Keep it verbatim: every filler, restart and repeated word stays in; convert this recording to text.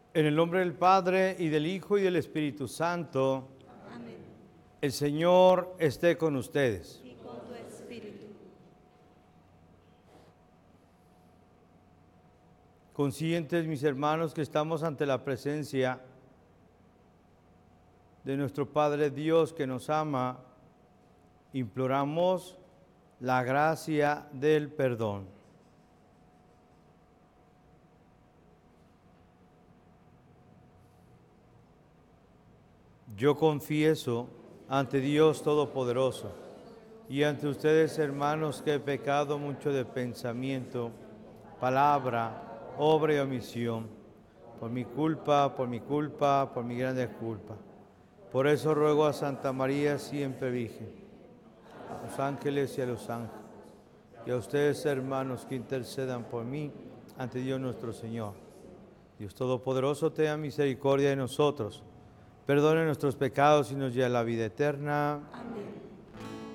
En el nombre del Padre, y del Hijo, y del Espíritu Santo. Amén. El Señor esté con ustedes. Y con tu espíritu. Conscientes, mis hermanos, que estamos ante la presencia de nuestro Padre Dios que nos ama, imploramos la gracia del perdón. Yo confieso ante Dios Todopoderoso y ante ustedes, hermanos, que he pecado mucho de pensamiento, palabra, obra y omisión, por mi culpa, por mi culpa, por mi grande culpa. Por eso ruego a Santa María, siempre Virgen, a los ángeles y a los ángeles, y a ustedes, hermanos, que intercedan por mí ante Dios nuestro Señor. Dios Todopoderoso, tenga misericordia de nosotros, perdone nuestros pecados y nos lleve a la vida eterna. Amén.